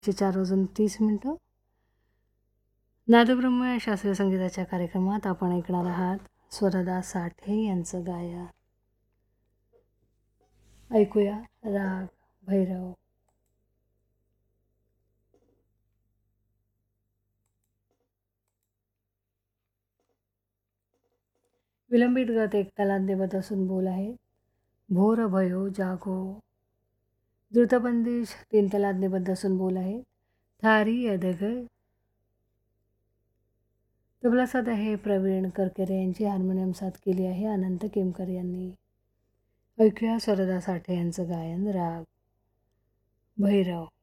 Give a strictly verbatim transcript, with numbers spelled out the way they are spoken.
चे चार वाजून तीस मिनटं. नादब्रह्म या शास्त्रीय संगीताच्या कार्यक्रमात आपण ऐकणार आहात स्वरदास साठे यांचं गायन. ऐकूया राग भैरव. विलंबित गत एक तालात देवत असून बोल आहे भोर भयो जागो. द्रुतबंदिश तीन तालात निबद्ध असून बोल आहे थारी अदग. तबला साथ आहे प्रवीण करकेरे यांची, हार्मोनियम साथ केली आहे अनंत केमकर यांनी. ऐकूया स्वरदास साठे यांचं गायन राग भैरव.